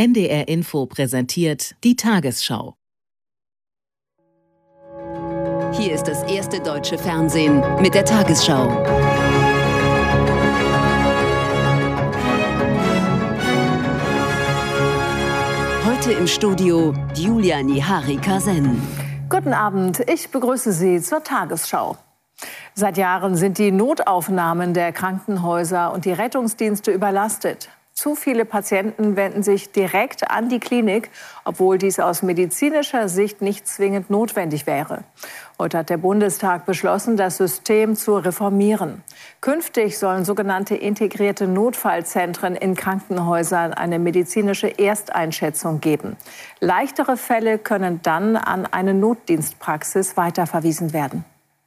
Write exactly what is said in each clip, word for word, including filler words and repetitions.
N D R Info präsentiert die Tagesschau. Hier ist das erste deutsche Fernsehen mit der Tagesschau. Heute im Studio Julia Nihari-Kasen. Guten Abend, ich begrüße Sie zur Tagesschau. Seit Jahren sind die Notaufnahmen der Krankenhäuser und die Rettungsdienste überlastet. Zu viele Patienten wenden sich direkt an die Klinik, obwohl dies aus medizinischer Sicht nicht zwingend notwendig wäre. Heute hat der Bundestag beschlossen, das System zu reformieren. Künftig sollen sogenannte integrierte Notfallzentren in Krankenhäusern eine medizinische Ersteinschätzung geben. Leichtere Fälle können dann an eine Notdienstpraxis weiterverwiesen werden.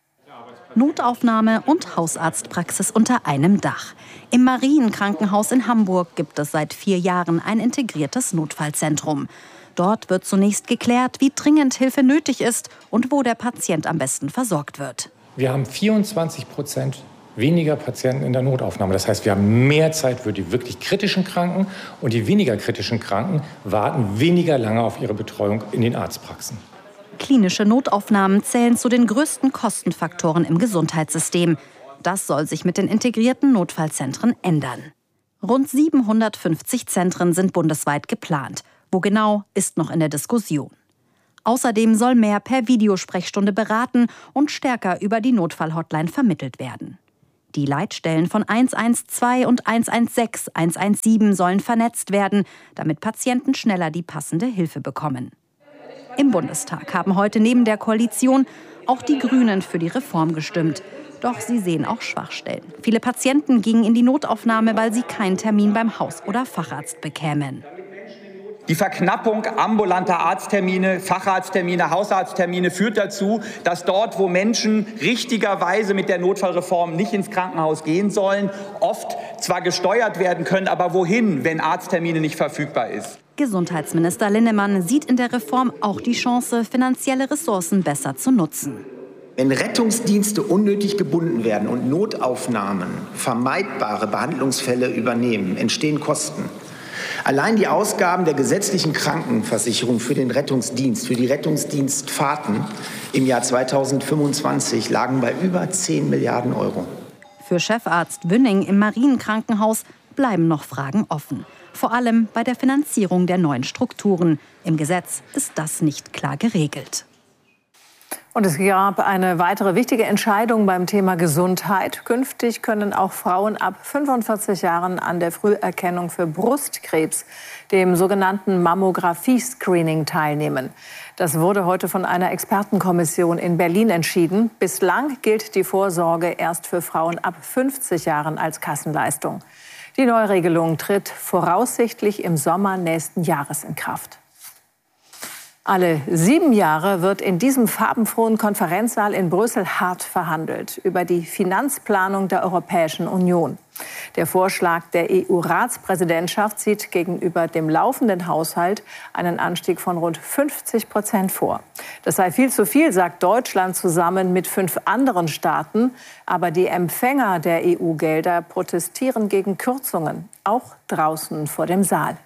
Notaufnahme und Hausarztpraxis unter einem Dach. Im Marienkrankenhaus in Hamburg gibt es seit vier Jahren ein integriertes Notfallzentrum. Dort wird zunächst geklärt, wie dringend Hilfe nötig ist und wo der Patient am besten versorgt wird. Wir haben vierundzwanzig Prozent weniger Patienten in der Notaufnahme. Das heißt, wir haben mehr Zeit für die wirklich kritischen Kranken und die weniger kritischen Kranken warten weniger lange auf ihre Betreuung in den Arztpraxen. Klinische Notaufnahmen zählen zu den größten Kostenfaktoren im Gesundheitssystem. Das soll sich mit den integrierten Notfallzentren ändern. Rund siebenhundertfünfzig Zentren sind bundesweit geplant. Wo genau, ist noch in der Diskussion. Außerdem soll mehr per Videosprechstunde beraten und stärker über die Notfallhotline vermittelt werden. Die Leitstellen von eins eins zwei und eins eins sechs, eins eins sieben sollen vernetzt werden, damit Patienten schneller die passende Hilfe bekommen. Im Bundestag haben heute neben der Koalition auch die Grünen für die Reform gestimmt. Doch sie sehen auch Schwachstellen. Viele Patienten gingen in die Notaufnahme, weil sie keinen Termin beim Haus- oder Facharzt bekämen. Die Verknappung ambulanter Arzttermine, Facharzttermine, Hausarzttermine führt dazu, dass dort, wo Menschen richtigerweise mit der Notfallreform nicht ins Krankenhaus gehen sollen, oft zwar gesteuert werden können, aber wohin, wenn Arzttermine nicht verfügbar ist? Gesundheitsminister Linnemann sieht in der Reform auch die Chance, finanzielle Ressourcen besser zu nutzen. Wenn Rettungsdienste unnötig gebunden werden und Notaufnahmen vermeidbare Behandlungsfälle übernehmen, entstehen Kosten. Allein die Ausgaben der gesetzlichen Krankenversicherung für den Rettungsdienst, für die Rettungsdienstfahrten im Jahr zweitausendfünfundzwanzig lagen bei über zehn Milliarden Euro. Für Chefarzt Wünning im Marienkrankenhaus bleiben noch Fragen offen. Vor allem bei der Finanzierung der neuen Strukturen. Im Gesetz ist das nicht klar geregelt. Und es gab eine weitere wichtige Entscheidung beim Thema Gesundheit. Künftig können auch Frauen ab fünfundvierzig Jahren an der Früherkennung für Brustkrebs, dem sogenannten Mammographie-Screening, teilnehmen. Das wurde heute von einer Expertenkommission in Berlin entschieden. Bislang gilt die Vorsorge erst für Frauen ab fünfzig Jahren als Kassenleistung. Die Neuregelung tritt voraussichtlich im Sommer nächsten Jahres in Kraft. Alle sieben Jahre wird in diesem farbenfrohen Konferenzsaal in Brüssel hart verhandelt über die Finanzplanung der Europäischen Union. Der Vorschlag der E U-Ratspräsidentschaft sieht gegenüber dem laufenden Haushalt einen Anstieg von rund fünfzig Prozent vor. Das sei viel zu viel, sagt Deutschland zusammen mit fünf anderen Staaten. Aber die Empfänger der E U-Gelder protestieren gegen Kürzungen, auch draußen vor dem Saal.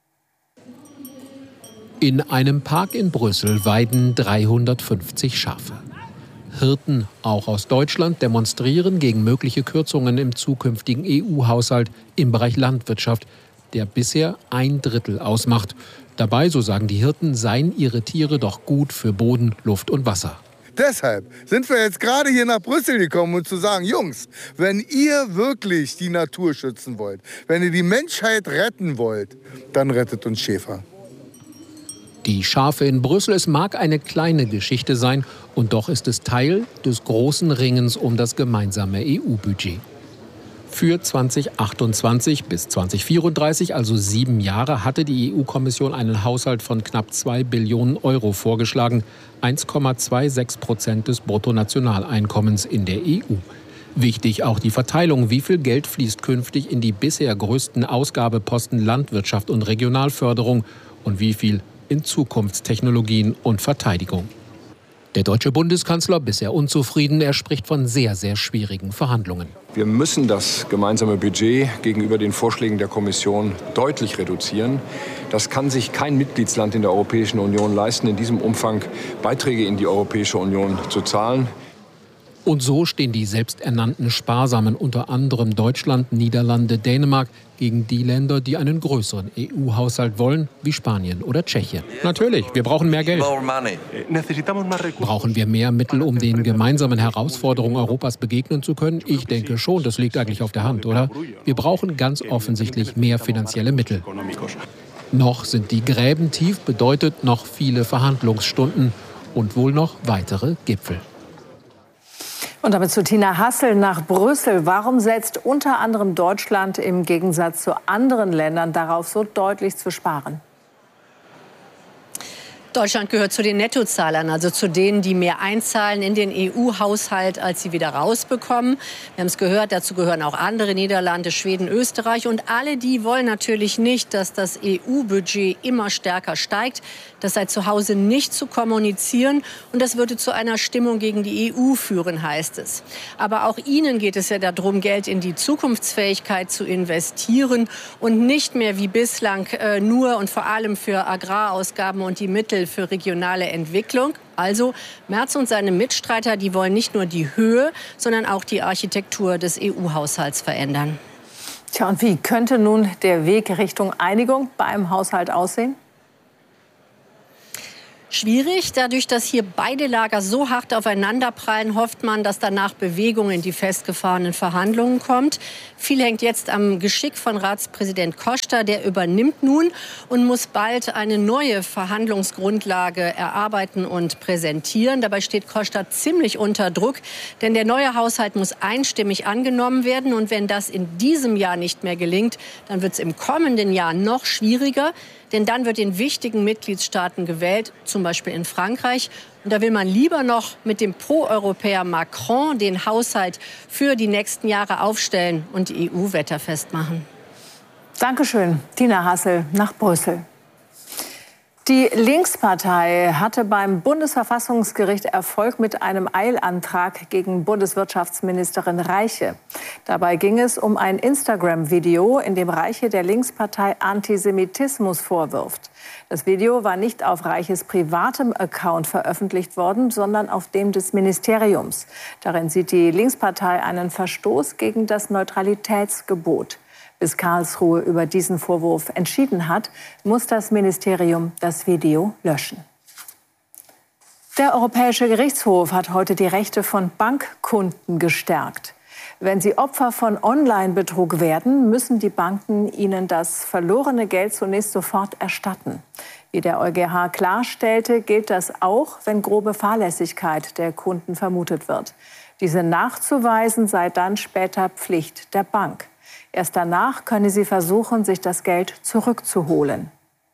In einem Park in Brüssel weiden dreihundertfünfzig Schafe. Hirten, auch aus Deutschland, demonstrieren gegen mögliche Kürzungen im zukünftigen E U-Haushalt im Bereich Landwirtschaft, der bisher ein Drittel ausmacht. Dabei, so sagen die Hirten, seien ihre Tiere doch gut für Boden, Luft und Wasser. Deshalb sind wir jetzt gerade hier nach Brüssel gekommen, um zu sagen, Jungs, wenn ihr wirklich die Natur schützen wollt, wenn ihr die Menschheit retten wollt, dann rettet uns Schäfer. Die Schafe in Brüssel, es mag eine kleine Geschichte sein, und doch ist es Teil des großen Ringens um das gemeinsame E U-Budget. Für zweitausendachtundzwanzig bis zweitausendvierunddreißig, also sieben Jahre, hatte die E U-Kommission einen Haushalt von knapp zwei Billionen Euro vorgeschlagen, eins Komma sechsundzwanzig Prozent des Bruttonationaleinkommens in der E U. Wichtig auch die Verteilung, wie viel Geld fließt künftig in die bisher größten Ausgabeposten Landwirtschaft und Regionalförderung und wie viel in Zukunftstechnologien und Verteidigung. Der deutsche Bundeskanzler bisher unzufrieden. Er spricht von sehr, sehr schwierigen Verhandlungen. Wir müssen das gemeinsame Budget gegenüber den Vorschlägen der Kommission deutlich reduzieren. Das kann sich kein Mitgliedsland in der Europäischen Union leisten, in diesem Umfang Beiträge in die Europäische Union zu zahlen. Und so stehen die selbsternannten Sparsamen, unter anderem Deutschland, Niederlande, Dänemark, gegen die Länder, die einen größeren E U-Haushalt wollen, wie Spanien oder Tschechien. Natürlich, wir brauchen mehr Geld. Brauchen wir mehr Mittel, um den gemeinsamen Herausforderungen Europas begegnen zu können? Ich denke schon, das liegt eigentlich auf der Hand, oder? Wir brauchen ganz offensichtlich mehr finanzielle Mittel. Noch sind die Gräben tief, bedeutet noch viele Verhandlungsstunden und wohl noch weitere Gipfel. Und damit zu Tina Hassel nach Brüssel. Warum setzt unter anderem Deutschland im Gegensatz zu anderen Ländern darauf, so deutlich zu sparen? Deutschland gehört zu den Nettozahlern, also zu denen, die mehr einzahlen in den E U-Haushalt, als sie wieder rausbekommen. Wir haben es gehört, dazu gehören auch andere, Niederlande, Schweden, Österreich. Und alle die wollen natürlich nicht, dass das E U-Budget immer stärker steigt. Das sei zu Hause nicht zu kommunizieren. Und das würde zu einer Stimmung gegen die E U führen, heißt es. Aber auch ihnen geht es ja darum, Geld in die Zukunftsfähigkeit zu investieren und nicht mehr wie bislang äh, nur und vor allem für Agrarausgaben und die Mittel für regionale Entwicklung. Also Merz und seine Mitstreiter, die wollen nicht nur die Höhe, sondern auch die Architektur des E U-Haushalts verändern. Tja, und wie könnte nun der Weg Richtung Einigung beim Haushalt aussehen? Schwierig. Dadurch, dass hier beide Lager so hart aufeinanderprallen, hofft man, dass danach Bewegung in die festgefahrenen Verhandlungen kommt. Viel hängt jetzt am Geschick von Ratspräsident Costa. Der übernimmt nun und muss bald eine neue Verhandlungsgrundlage erarbeiten und präsentieren. Dabei steht Costa ziemlich unter Druck, denn der neue Haushalt muss einstimmig angenommen werden. Und wenn das in diesem Jahr nicht mehr gelingt, dann wird es im kommenden Jahr noch schwieriger. Denn dann wird in wichtigen Mitgliedstaaten gewählt, zum Beispiel in Frankreich. Und da will man lieber noch mit dem Pro-Europäer Macron den Haushalt für die nächsten Jahre aufstellen und die E U wetterfest machen. Dankeschön, Tina Hassel nach Brüssel. Die Linkspartei hatte beim Bundesverfassungsgericht Erfolg mit einem Eilantrag gegen Bundeswirtschaftsministerin Reiche. Dabei ging es um ein Instagram-Video, in dem Reiche der Linkspartei Antisemitismus vorwirft. Das Video war nicht auf Reiches privatem Account veröffentlicht worden, sondern auf dem des Ministeriums. Darin sieht die Linkspartei einen Verstoß gegen das Neutralitätsgebot. Bis Karlsruhe über diesen Vorwurf entschieden hat, muss das Ministerium das Video löschen. Der Europäische Gerichtshof hat heute die Rechte von Bankkunden gestärkt. Wenn sie Opfer von Online-Betrug werden, müssen die Banken ihnen das verlorene Geld zunächst sofort erstatten. Wie der EuGH klarstellte, gilt das auch, wenn grobe Fahrlässigkeit der Kunden vermutet wird. Diese nachzuweisen sei dann später Pflicht der Bank. Erst danach könne sie versuchen, sich das Geld zurückzuholen.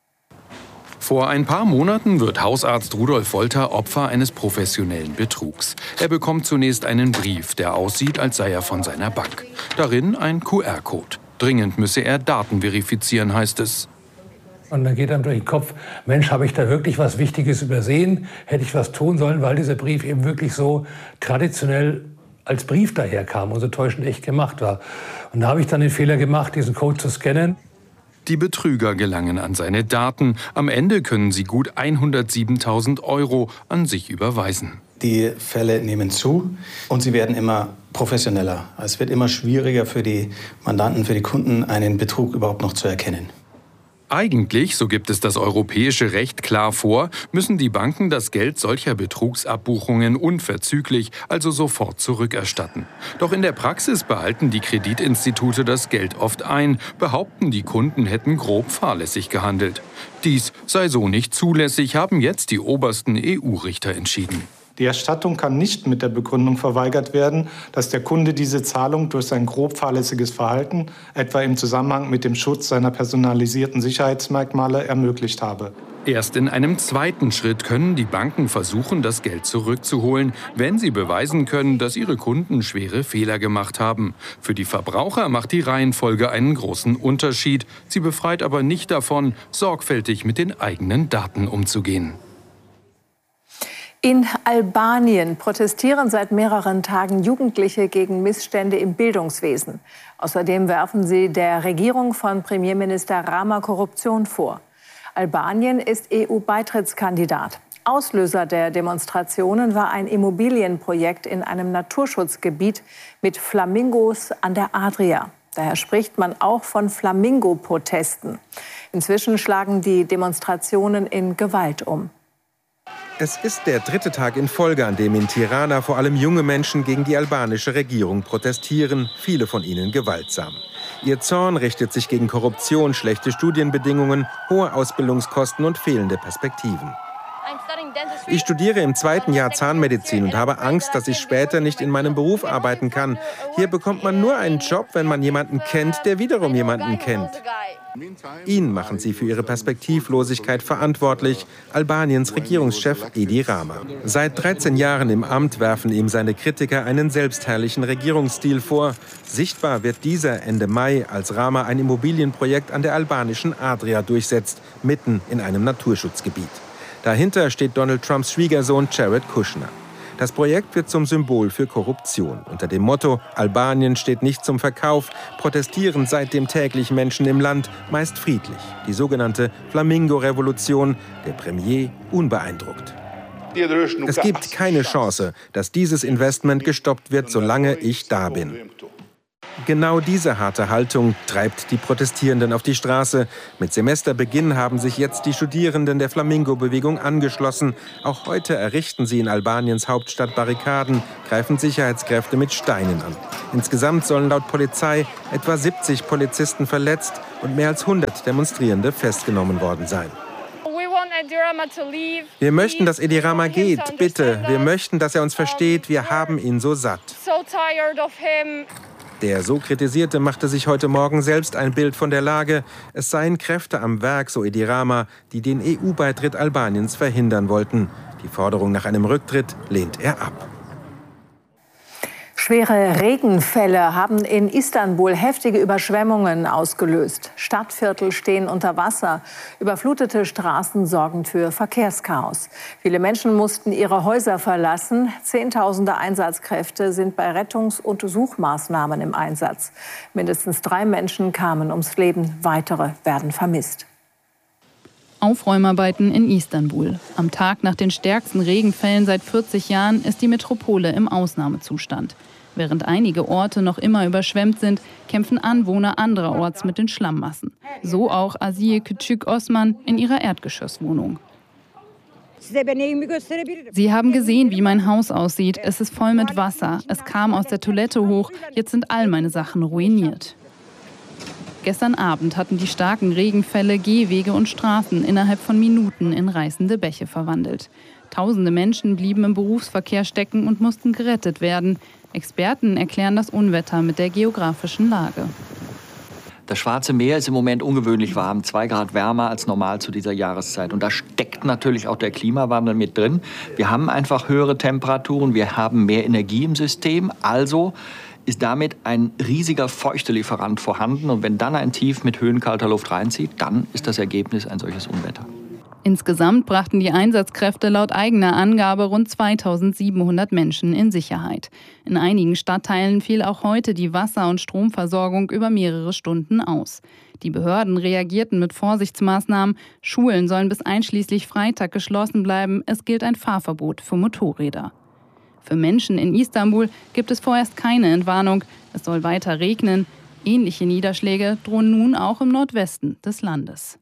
Vor ein paar Monaten wird Hausarzt Rudolf Wolter Opfer eines professionellen Betrugs. Er bekommt zunächst einen Brief, der aussieht, als sei er von seiner Bank. Darin ein Q R-Code. Dringend müsse er Daten verifizieren, heißt es. Und dann geht einem durch den Kopf, Mensch, habe ich da wirklich was Wichtiges übersehen? Hätte ich was tun sollen, weil dieser Brief eben wirklich so traditionell als Brief daherkam und so täuschend echt gemacht war. Und da habe ich dann den Fehler gemacht, diesen Code zu scannen. Die Betrüger gelangen an seine Daten. Am Ende können sie gut hundertsiebentausend Euro an sich überweisen. Die Fälle nehmen zu und sie werden immer professioneller. Es wird immer schwieriger für die Mandanten, für die Kunden, einen Betrug überhaupt noch zu erkennen. Eigentlich, so gibt es das europäische Recht klar vor, müssen die Banken das Geld solcher Betrugsabbuchungen unverzüglich, also sofort zurückerstatten. Doch in der Praxis behalten die Kreditinstitute das Geld oft ein, behaupten, die Kunden hätten grob fahrlässig gehandelt. Dies sei so nicht zulässig, haben jetzt die obersten E U-Richter entschieden. Die Erstattung kann nicht mit der Begründung verweigert werden, dass der Kunde diese Zahlung durch sein grob fahrlässiges Verhalten, etwa im Zusammenhang mit dem Schutz seiner personalisierten Sicherheitsmerkmale, ermöglicht habe. Erst in einem zweiten Schritt können die Banken versuchen, das Geld zurückzuholen, wenn sie beweisen können, dass ihre Kunden schwere Fehler gemacht haben. Für die Verbraucher macht die Reihenfolge einen großen Unterschied. Sie befreit aber nicht davon, sorgfältig mit den eigenen Daten umzugehen. In Albanien protestieren seit mehreren Tagen Jugendliche gegen Missstände im Bildungswesen. Außerdem werfen sie der Regierung von Premierminister Rama Korruption vor. Albanien ist E U-Beitrittskandidat. Auslöser der Demonstrationen war ein Immobilienprojekt in einem Naturschutzgebiet mit Flamingos an der Adria. Daher spricht man auch von Flamingo-Protesten. Inzwischen schlagen die Demonstrationen in Gewalt um. Es ist der dritte Tag in Folge, an dem in Tirana vor allem junge Menschen gegen die albanische Regierung protestieren, viele von ihnen gewaltsam. Ihr Zorn richtet sich gegen Korruption, schlechte Studienbedingungen, hohe Ausbildungskosten und fehlende Perspektiven. Ich studiere im zweiten Jahr Zahnmedizin und habe Angst, dass ich später nicht in meinem Beruf arbeiten kann. Hier bekommt man nur einen Job, wenn man jemanden kennt, der wiederum jemanden kennt. Ihn machen sie für ihre Perspektivlosigkeit verantwortlich, Albaniens Regierungschef Edi Rama. Seit dreizehn Jahren im Amt werfen ihm seine Kritiker einen selbstherrlichen Regierungsstil vor. Sichtbar wird dieser Ende Mai, als Rama ein Immobilienprojekt an der albanischen Adria durchsetzt, mitten in einem Naturschutzgebiet. Dahinter steht Donald Trumps Schwiegersohn Jared Kushner. Das Projekt wird zum Symbol für Korruption. Unter dem Motto „Albanien steht nicht zum Verkauf“ protestieren seitdem täglich Menschen im Land, meist friedlich. Die sogenannte Flamingo-Revolution, der Premier unbeeindruckt. Es gibt keine Chance, dass dieses Investment gestoppt wird, solange ich da bin. Genau diese harte Haltung treibt die Protestierenden auf die Straße. Mit Semesterbeginn haben sich jetzt die Studierenden der Flamingo-Bewegung angeschlossen. Auch heute errichten sie in Albaniens Hauptstadt Barrikaden, greifen Sicherheitskräfte mit Steinen an. Insgesamt sollen laut Polizei etwa siebzig Polizisten verletzt und mehr als hundert Demonstrierende festgenommen worden sein. Wir möchten, dass Edi Rama geht, bitte. Wir möchten, dass er uns versteht. Wir haben ihn so satt. Der so Kritisierte machte sich heute Morgen selbst ein Bild von der Lage. Es seien Kräfte am Werk, so Edi Rama, die den E U-Beitritt Albaniens verhindern wollten. Die Forderung nach einem Rücktritt lehnt er ab. Schwere Regenfälle haben in Istanbul heftige Überschwemmungen ausgelöst. Stadtviertel stehen unter Wasser. Überflutete Straßen sorgen für Verkehrschaos. Viele Menschen mussten ihre Häuser verlassen. Zehntausende Einsatzkräfte sind bei Rettungs- und Suchmaßnahmen im Einsatz. Mindestens drei Menschen kamen ums Leben. Weitere werden vermisst. Aufräumarbeiten in Istanbul. Am Tag nach den stärksten Regenfällen seit vierzig Jahren ist die Metropole im Ausnahmezustand. Während einige Orte noch immer überschwemmt sind, kämpfen Anwohner andererorts mit den Schlammmassen. So auch Asiye Küçük Osman in ihrer Erdgeschosswohnung. Sie haben gesehen, wie mein Haus aussieht. Es ist voll mit Wasser. Es kam aus der Toilette hoch. Jetzt sind all meine Sachen ruiniert. Gestern Abend hatten die starken Regenfälle Gehwege und Straßen innerhalb von Minuten in reißende Bäche verwandelt. Tausende Menschen blieben im Berufsverkehr stecken und mussten gerettet werden. Experten erklären das Unwetter mit der geografischen Lage. Das Schwarze Meer ist im Moment ungewöhnlich warm, zwei Grad wärmer als normal zu dieser Jahreszeit. Und da steckt natürlich auch der Klimawandel mit drin. Wir haben einfach höhere Temperaturen, wir haben mehr Energie im System, also ist damit ein riesiger Feuchtelieferant vorhanden. Und wenn dann ein Tief mit höhenkalter Luft reinzieht, dann ist das Ergebnis ein solches Unwetter. Insgesamt brachten die Einsatzkräfte laut eigener Angabe rund zweitausendsiebenhundert Menschen in Sicherheit. In einigen Stadtteilen fiel auch heute die Wasser- und Stromversorgung über mehrere Stunden aus. Die Behörden reagierten mit Vorsichtsmaßnahmen. Schulen sollen bis einschließlich Freitag geschlossen bleiben. Es gilt ein Fahrverbot für Motorräder. Für Menschen in Istanbul gibt es vorerst keine Entwarnung. Es soll weiter regnen. Ähnliche Niederschläge drohen nun auch im Nordwesten des Landes.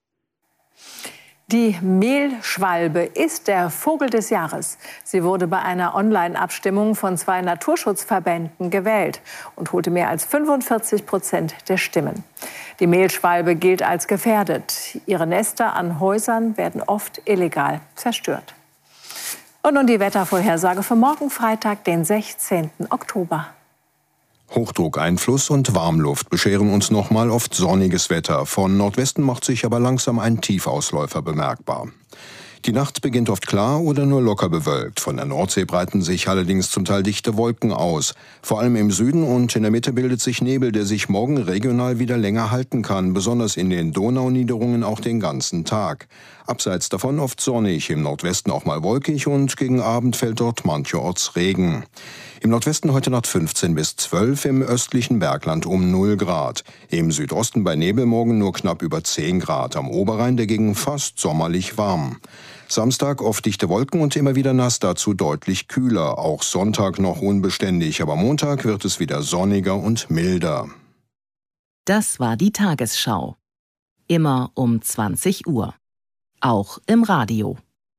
Die Mehlschwalbe ist der Vogel des Jahres. Sie wurde bei einer Online-Abstimmung von zwei Naturschutzverbänden gewählt und holte mehr als fünfundvierzig Prozent der Stimmen. Die Mehlschwalbe gilt als gefährdet. Ihre Nester an Häusern werden oft illegal zerstört. Und nun die Wettervorhersage für morgen Freitag, den sechzehnten Oktober. Hochdruckeinfluss und Warmluft bescheren uns nochmal oft sonniges Wetter. Von Nordwesten macht sich aber langsam ein Tiefausläufer bemerkbar. Die Nacht beginnt oft klar oder nur locker bewölkt. Von der Nordsee breiten sich allerdings zum Teil dichte Wolken aus. Vor allem im Süden und in der Mitte bildet sich Nebel, der sich morgen regional wieder länger halten kann, besonders in den Donauniederungen auch den ganzen Tag. Abseits davon oft sonnig, im Nordwesten auch mal wolkig und gegen Abend fällt dort mancherorts Regen. Im Nordwesten heute Nacht fünfzehn bis zwölf, im östlichen Bergland um null Grad. Im Südosten bei Nebel morgen nur knapp über zehn Grad, am Oberrhein dagegen fast sommerlich warm. Samstag oft dichte Wolken und immer wieder nass, dazu deutlich kühler. Auch Sonntag noch unbeständig, aber Montag wird es wieder sonniger und milder. Das war die Tagesschau. Immer um zwanzig Uhr. Auch im Radio.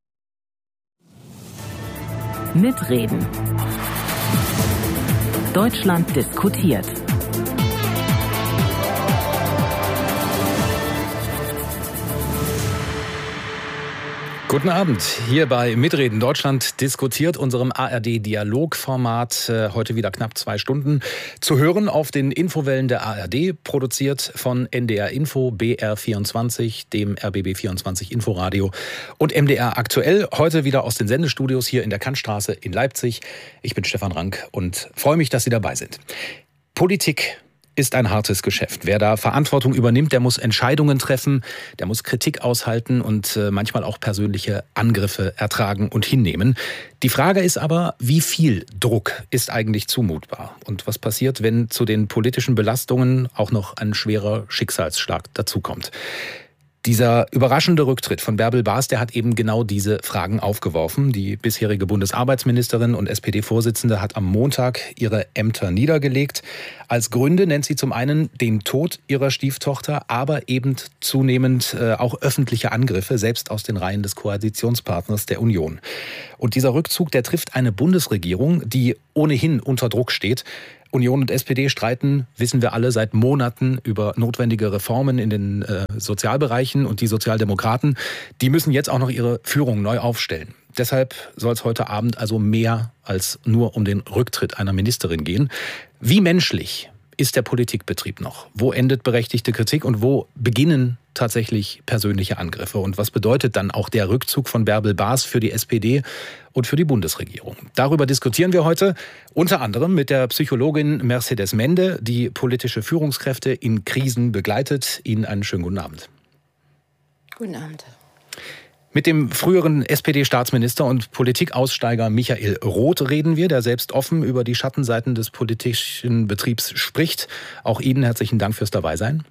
Mitreden. Deutschland diskutiert. Guten Abend, hier bei Mitreden Deutschland diskutiert, unserem A R D-Dialogformat, heute wieder knapp zwei Stunden, zu hören auf den Infowellen der A R D, produziert von N D R Info, B R vierundzwanzig, dem R B B vierundzwanzig Inforadio und M D R aktuell, heute wieder aus den Sendestudios hier in der Kantstraße in Leipzig. Ich bin Stefan Rank und freue mich, dass Sie dabei sind. Politik ist ein hartes Geschäft. Wer da Verantwortung übernimmt, der muss Entscheidungen treffen, der muss Kritik aushalten und äh, manchmal auch persönliche Angriffe ertragen und hinnehmen. Die Frage ist aber, wie viel Druck ist eigentlich zumutbar? Und was passiert, wenn zu den politischen Belastungen auch noch ein schwerer Schicksalsschlag dazukommt? Dieser überraschende Rücktritt von Bärbel Baas, der hat eben genau diese Fragen aufgeworfen. Die bisherige Bundesarbeitsministerin und S P D-Vorsitzende hat am Montag ihre Ämter niedergelegt. Als Gründe nennt sie zum einen den Tod ihrer Stieftochter, aber eben zunehmend äh, auch öffentliche Angriffe, selbst aus den Reihen des Koalitionspartners der Union. Und dieser Rückzug, der trifft eine Bundesregierung, die ohnehin unter Druck steht. Union und S P D streiten, wissen wir alle, seit Monaten über notwendige Reformen in den äh, Sozialbereichen. Und die Sozialdemokraten, die müssen jetzt auch noch ihre Führung neu aufstellen. Deshalb soll es heute Abend also mehr als nur um den Rücktritt einer Ministerin gehen. Wie menschlich ist der Politikbetrieb noch? Wo endet berechtigte Kritik und wo beginnen tatsächlich persönliche Angriffe? Und was bedeutet dann auch der Rückzug von Bärbel Baas für die S P D und für die Bundesregierung? Darüber diskutieren wir heute unter anderem mit der Psychologin Mercedes Mende, die politische Führungskräfte in Krisen begleitet. Ihnen einen schönen guten Abend. Guten Abend. Mit dem früheren S P D-Staatsminister und Politikaussteiger Michael Roth reden wir, der selbst offen über die Schattenseiten des politischen Betriebs spricht. Auch Ihnen herzlichen Dank fürs Dabeisein.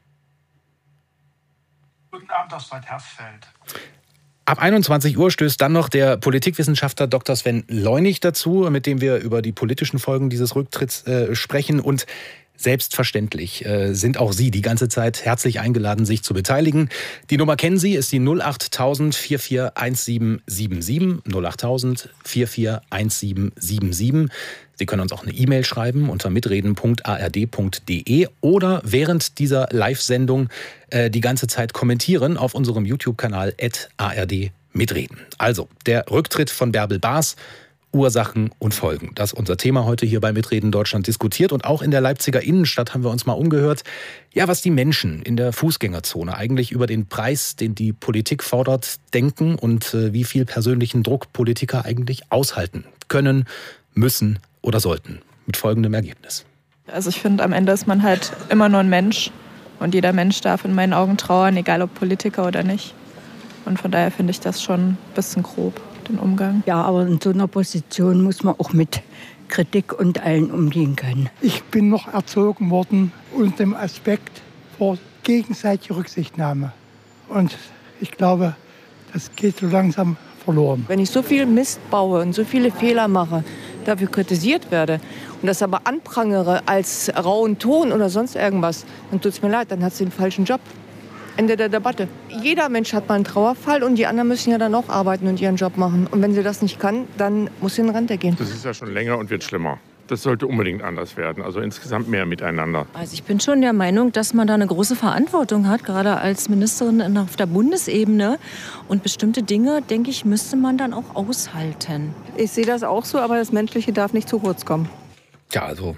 Guten Abend aus Bad Hersfeld. Ab einundzwanzig Uhr stößt dann noch der Politikwissenschaftler Doktor Sven Leunig dazu, mit dem wir über die politischen Folgen dieses Rücktritts äh, sprechen. Und selbstverständlich äh, sind auch Sie die ganze Zeit herzlich eingeladen, sich zu beteiligen. Die Nummer kennen Sie, ist die null acht null null vier vier eins sieben sieben sieben, null acht null null vier vier eins sieben sieben sieben. Sie können uns auch eine E-Mail schreiben unter mitreden punkt a r d punkt d e oder während dieser Live-Sendung äh, die ganze Zeit kommentieren auf unserem YouTube-Kanal at a r d mitreden. Also, der Rücktritt von Bärbel Baas, Ursachen und Folgen. Das ist unser Thema heute hier bei Mitreden Deutschland diskutiert. Und auch in der Leipziger Innenstadt haben wir uns mal umgehört, ja, was die Menschen in der Fußgängerzone eigentlich über den Preis, den die Politik fordert, denken und äh, wie viel persönlichen Druck Politiker eigentlich aushalten können, müssen oder sollten. Mit folgendem Ergebnis. Also ich finde, am Ende ist man halt immer nur ein Mensch. Und jeder Mensch darf in meinen Augen trauern, egal ob Politiker oder nicht. Und von daher finde ich das schon ein bisschen grob, den Umgang. Ja, aber in so einer Position muss man auch mit Kritik und allen umgehen können. Ich bin noch erzogen worden unter dem Aspekt vor gegenseitiger Rücksichtnahme. Und ich glaube, das geht so langsam verloren. Wenn ich so viel Mist baue und so viele Fehler mache, dafür kritisiert werde und das aber anprangere als rauen Ton oder sonst irgendwas, dann tut es mir leid, dann hat sie den falschen Job. Ende der Debatte. Jeder Mensch hat mal einen Trauerfall und die anderen müssen ja dann auch arbeiten und ihren Job machen. Und wenn sie das nicht kann, dann muss sie in Rente gehen. Das ist ja schon länger und wird schlimmer. Das sollte unbedingt anders werden, also insgesamt mehr miteinander. Also ich bin schon der Meinung, dass man da eine große Verantwortung hat, gerade als Ministerin auf der Bundesebene. Und bestimmte Dinge, denke ich, müsste man dann auch aushalten. Ich sehe das auch so, aber das Menschliche darf nicht zu kurz kommen. Ja, also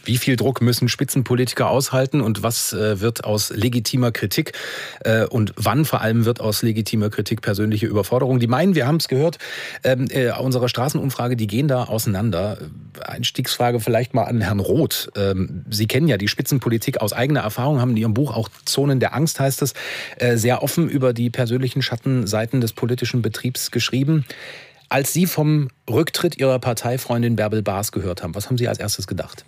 Wie viel Druck müssen Spitzenpolitiker aushalten und was äh, wird aus legitimer Kritik äh, und wann vor allem wird aus legitimer Kritik persönliche Überforderung? Die meinen, wir haben es gehört, ähm, äh, unsere Straßenumfrage, die gehen da auseinander. Einstiegsfrage vielleicht mal an Herrn Roth. Ähm, Sie kennen ja die Spitzenpolitik aus eigener Erfahrung, haben in Ihrem Buch auch Zonen der Angst, heißt es, äh, sehr offen über die persönlichen Schattenseiten des politischen Betriebs geschrieben. Als Sie vom Rücktritt Ihrer Parteifreundin Bärbel Baas gehört haben, was haben Sie als erstes gedacht?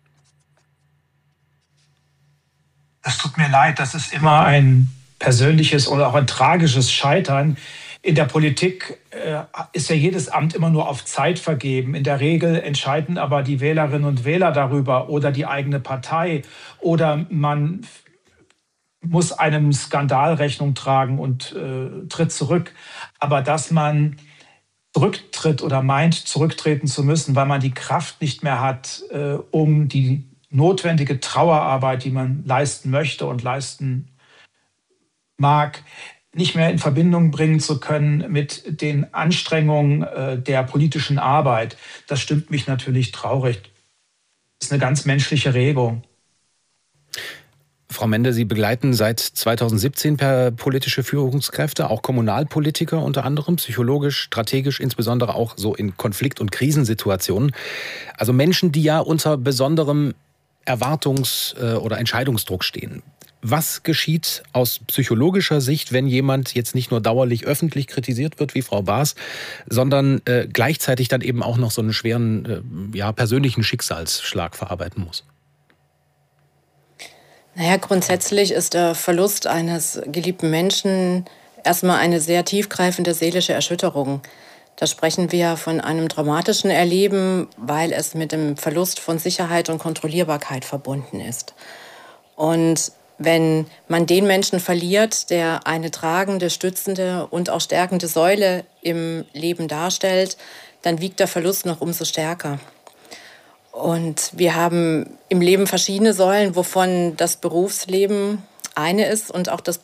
Es tut mir leid, das ist immer ein persönliches oder auch ein tragisches Scheitern. In der Politik äh, ist ja jedes Amt immer nur auf Zeit vergeben. In der Regel entscheiden aber die Wählerinnen und Wähler darüber oder die eigene Partei. Oder man muss einem Skandal Rechnung tragen und äh, tritt zurück. Aber dass man zurücktritt oder meint, zurücktreten zu müssen, weil man die Kraft nicht mehr hat, äh, um die notwendige Trauerarbeit, die man leisten möchte und leisten mag, nicht mehr in Verbindung bringen zu können mit den Anstrengungen äh, der politischen Arbeit. Das stimmt mich natürlich traurig. Das ist eine ganz menschliche Regung. Frau Mende, Sie begleiten seit zweitausendsiebzehn per politische Führungskräfte, auch Kommunalpolitiker unter anderem, psychologisch, strategisch, insbesondere auch so in Konflikt- und Krisensituationen. Also Menschen, die ja unter besonderem Erwartungs- oder Entscheidungsdruck stehen. Was geschieht aus psychologischer Sicht, wenn jemand jetzt nicht nur dauerlich öffentlich kritisiert wird, wie Frau Baas, sondern äh, gleichzeitig dann eben auch noch so einen schweren, äh, ja, persönlichen Schicksalsschlag verarbeiten muss? Naja, grundsätzlich ist der Verlust eines geliebten Menschen erstmal eine sehr tiefgreifende seelische Erschütterung. Da sprechen wir von einem dramatischen Erleben, weil es mit dem Verlust von Sicherheit und Kontrollierbarkeit verbunden ist. Und wenn man den Menschen verliert, der eine tragende, stützende und auch stärkende Säule im Leben darstellt, dann wiegt der Verlust noch umso stärker. Und wir haben im Leben verschiedene Säulen, wovon das Berufsleben eine ist und auch das